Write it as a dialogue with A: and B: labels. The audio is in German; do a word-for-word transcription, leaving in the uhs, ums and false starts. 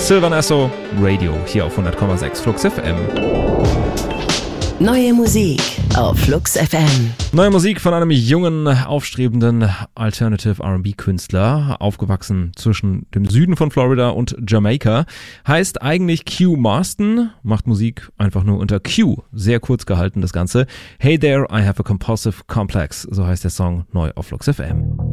A: Sylvan Esso, Radio, hier auf hundert Komma sechs Flux F M.
B: Neue Musik auf Flux F M.
A: Neue Musik von einem jungen, aufstrebenden Alternative R and B-Künstler, aufgewachsen zwischen dem Süden von Florida und Jamaika. Heißt eigentlich Q Marston, macht Musik einfach nur unter Q. Sehr kurz gehalten das Ganze. Hey there, I have a compulsive complex, so heißt der Song neu auf Flux F M.